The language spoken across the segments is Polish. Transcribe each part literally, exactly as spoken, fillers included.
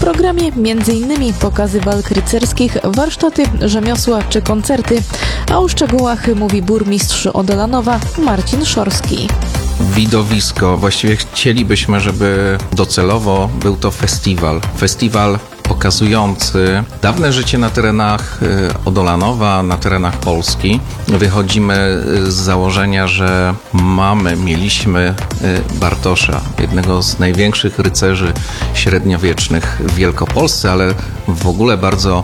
programie między innymi pokazy walk rycerskich, warsztaty, rzemiosła czy koncerty, a o szczegółach mówi burmistrz Odolanowa Marcin Szorski. Widowisko. Właściwie chcielibyśmy, żeby docelowo był to festiwal. Festiwal pokazujący dawne życie na terenach Odolanowa, na terenach Polski. Wychodzimy z założenia, że mamy, mieliśmy Bartosza, jednego z największych rycerzy średniowiecznych w Wielkopolsce, ale w ogóle bardzo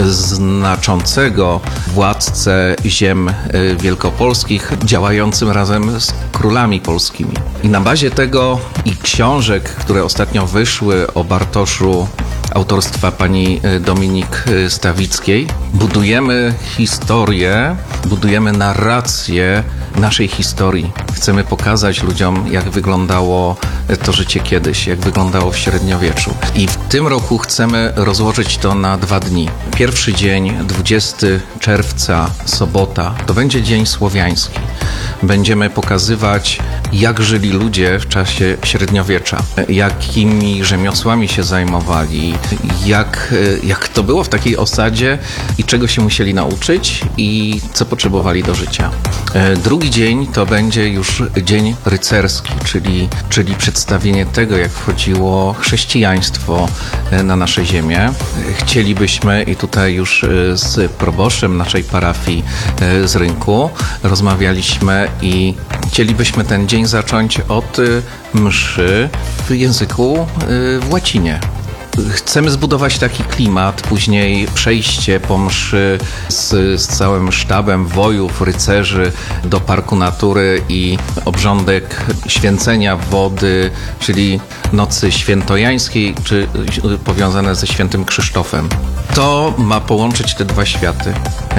znaczącego władcę ziem wielkopolskich, działającym razem z królami polskimi. I na bazie tego i książek, które ostatnio wyszły o Bartoszu, autorstwa pani Dominik Stawickiej, budujemy historię, budujemy narrację naszej historii. Chcemy pokazać ludziom, jak wyglądało to życie kiedyś, jak wyglądało w średniowieczu. I w tym roku chcemy rozłożyć to na dwa dni. Pierwszy dzień, dwudziestego czerwca, sobota, to będzie Dzień Słowiański. Będziemy pokazywać, jak żyli ludzie w czasie średniowiecza, jakimi rzemiosłami się zajmowali, jak, jak to było w takiej osadzie i czego się musieli nauczyć i co potrzebowali do życia. Drugi dzień to będzie już Dzień Rycerski, czyli, czyli przedstawienie tego, jak wchodziło chrześcijaństwo na nasze ziemię. Chcielibyśmy, i tutaj już z proboszczem naszej parafii z Rynku rozmawialiśmy, i chcielibyśmy ten dzień zacząć od mszy w języku w łacinie. Chcemy zbudować taki klimat, później przejście po mszy z, z całym sztabem wojów, rycerzy do Parku Natury i obrządek święcenia wody, czyli Nocy Świętojańskiej, czy powiązane ze Świętym Krzysztofem. To ma połączyć te dwa światy.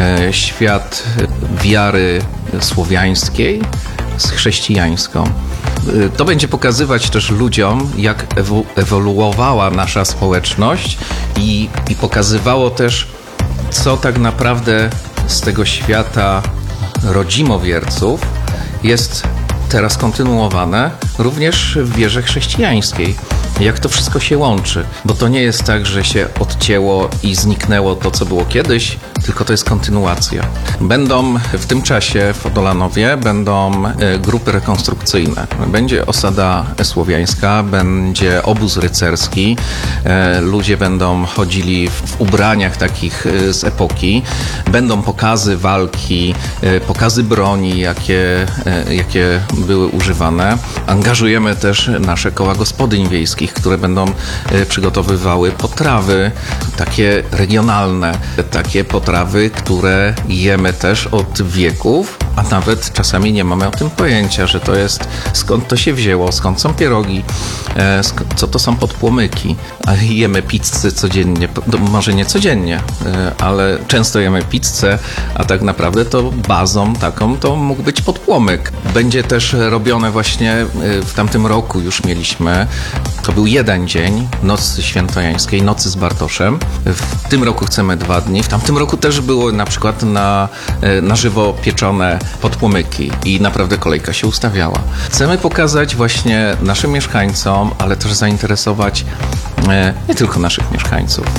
Świat wiary słowiańskiej z chrześcijańską. To będzie pokazywać też ludziom, jak ewoluowała nasza społeczność i, i pokazywało też, co tak naprawdę z tego świata rodzimowierców jest teraz kontynuowane również w wierze chrześcijańskiej. Jak to wszystko się łączy, bo to nie jest tak, że się odcięło i zniknęło to, co było kiedyś, tylko to jest kontynuacja. Będą w tym czasie w Odolanowie będą grupy rekonstrukcyjne. Będzie osada słowiańska, będzie obóz rycerski, ludzie będą chodzili w ubraniach takich z epoki, będą pokazy walki, pokazy broni, jakie, jakie były używane. Angażujemy też nasze koła gospodyń wiejskich, które będą przygotowywały potrawy takie regionalne, takie potrawy, które jemy od od wieków, a nawet czasami nie mamy o tym pojęcia, że to jest, skąd to się wzięło, skąd są pierogi, skąd, co to są podpłomyki. A jemy pizzę codziennie, może nie codziennie, ale często jemy pizzę, a tak naprawdę to bazą taką to mógł być podpłomyk. Będzie też robione właśnie w tamtym roku już mieliśmy, to był jeden dzień, Nocy Świętojańskiej, Nocy z Bartoszem. W tym roku chcemy dwa dni. W tamtym roku też było na przykład na, na żywo pieczone podpłomyki i naprawdę kolejka się ustawiała. Chcemy pokazać właśnie naszym mieszkańcom, ale też zainteresować nie tylko naszych mieszkańców,